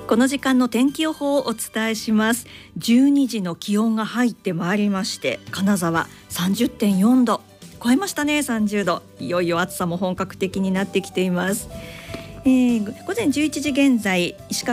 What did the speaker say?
この時間の天気予報をお伝えします。12時の気温が入ってまいりまして、金沢 30.4 度超えましたね。30度、いよいよ暑さも本格的になってきています。午前11時現在、石川